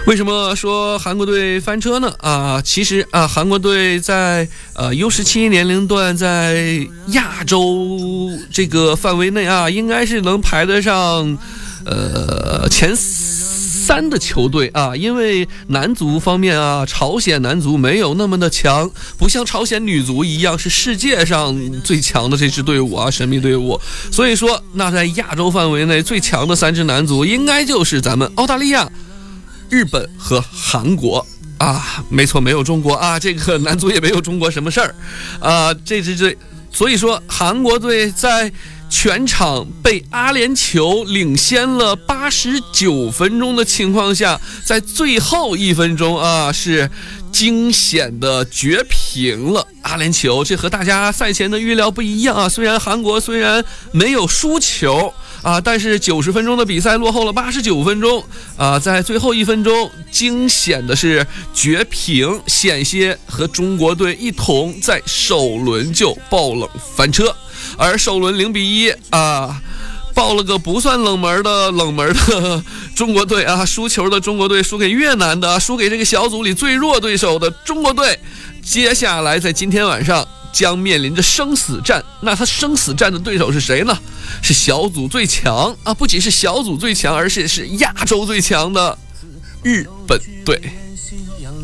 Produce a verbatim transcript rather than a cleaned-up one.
为什么说韩国队翻车呢？啊，其实啊，韩国队在呃 U 十七年龄段在亚洲这个范围内啊，应该是能排得上呃前三的球队啊，因为男足方面啊，朝鲜男足没有那么的强，不像朝鲜女足一样是世界上最强的这支队伍啊，神秘队伍。所以说，那在亚洲范围内最强的三支男足，应该就是咱们澳大利亚、日本和韩国啊，没错，没有中国啊，这个男足也没有中国什么事儿啊，这支队，所以说韩国队在全场被阿联酋领先了八十九分钟的情况下，在最后一分钟啊，是惊险的绝平了阿联酋。这和大家赛前的预料不一样啊，虽然韩国虽然没有输球啊，但是九十分钟的比赛落后了八十九分钟啊，在最后一分钟惊险的是绝平，险些和中国队一同在首轮就爆冷翻车。而首轮零比一啊，爆了个不算冷门的冷门的中国队啊，输球的中国队输给越南的，输给这个小组里最弱对手的中国队。接下来在今天晚上将面临着生死战，那他生死战的对手是谁呢？是小组最强啊，不仅是小组最强，而且是亚洲最强的日本队。